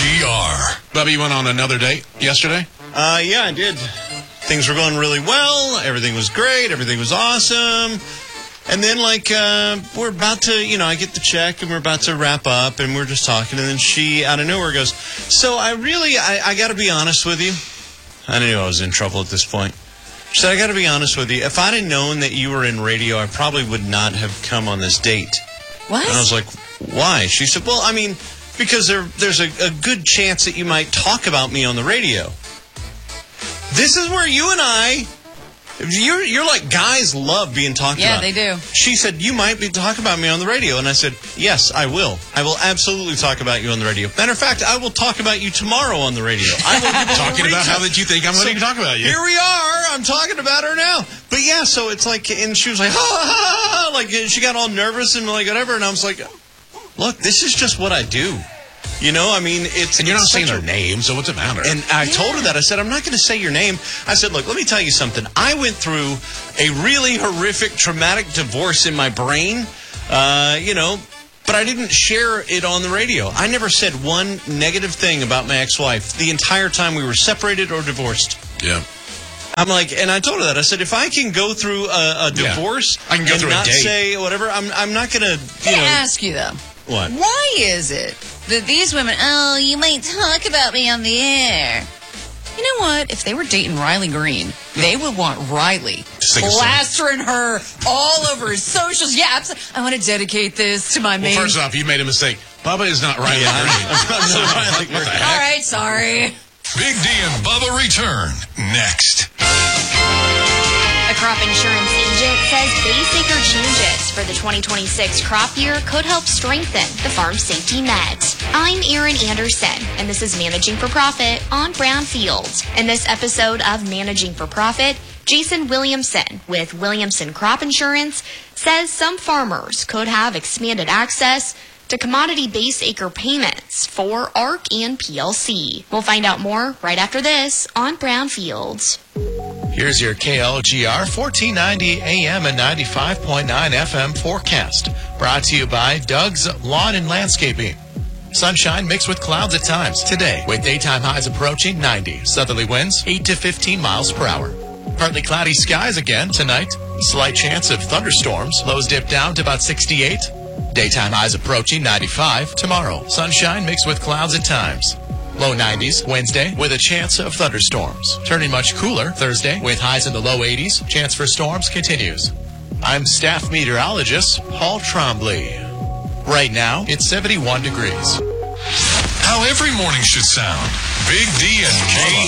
KLGR. Bubby, you went on another date yesterday? Yeah, I did. Things were going really well. Everything was great. Everything was awesome. And then, we're about to, I get the check, and we're about to wrap up, and we're just talking, and then she, out of nowhere, goes, so I got to be honest with you. I knew I was in trouble at this point. She said, I got to be honest with you. If I'd have known that you were in radio, I probably would not have come on this date. What? And I was like, why? She said, well, because there's a good chance that you might talk about me on the radio. This is where you and I... You're like, guys love being talked about. Yeah, they do. She said, you might be talking about me on the radio. And I said, yes, I will. I will absolutely talk about you on the radio. Matter of fact, I will talk about you tomorrow on the radio. I will Talking about how did you think I'm going to talk about you? Here we are. I'm talking about her now. But yeah, so it's like, and she was like, ha, ha, ha, ha. Like, she got all nervous and like whatever. And I was like, look, this is just what I do. It's... And you're not saying their name, so what's it matter? And I told her that. I said, I'm not going to say your name. I said, look, let me tell you something. I went through a really horrific, traumatic divorce in my brain, but I didn't share it on the radio. I never said one negative thing about my ex-wife the entire time we were separated or divorced. Yeah. I'm like, and I told her that. I said, if I can go through a divorce I can go through not a date. Say whatever, I'm not going to, Let me ask you, though. What? Why is it that these women, you might talk about me on the air? You know what? If they were dating Riley Green, they would want Riley plastering her all over his socials. Yeah, I want to dedicate this to my main... Well, first off, you made a mistake. Bubba is not Riley Green. Riley Green. All right, sorry. Big D and Bubba return next. A crop insurance agent says base acre changes for the 2026 crop year could help strengthen the farm safety net. I'm Erin Anderson, and this is Managing for Profit on Brownfield. In this episode of Managing for Profit, Jason Williamson with Williamson Crop Insurance says some farmers could have expanded access to commodity base acre payments for ARC and PLC. We'll find out more right after this on Brownfields. Here's your KLGR 1490 AM and 95.9 FM forecast. Brought to you by Doug's Lawn and Landscaping. Sunshine mixed with clouds at times today, with daytime highs approaching 90. Southerly winds 8 to 15 miles per hour. Partly cloudy skies again tonight. Slight chance of thunderstorms. Lows dip down to about 68. Daytime highs approaching 95 tomorrow. Sunshine mixed with clouds at times. Low 90s Wednesday with a chance of thunderstorms. Turning much cooler Thursday with highs in the low 80s. Chance for storms continues. I'm staff meteorologist Paul Trombley. Right now, it's 71 degrees. How every morning should sound. Big D and K